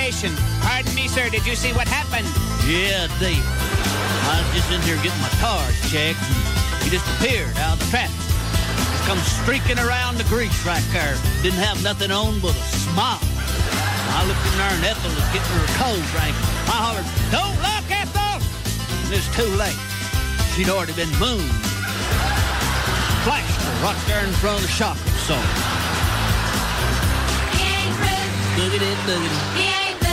station. Pardon me, sir. Did you see what happened? Yeah, I did. I was just in here getting my tires checked, and he just appeared out of the traffic. Come streaking around the grease right there. Didn't have nothing on but a smile. I looked in there, and Ethel was getting her cold drink. I hollered, "Don't look, Ethel!" And it's too late. She'd already been mooned. Flashed her right there in front of the shop. So, He ain't rude. look at it, look at it. He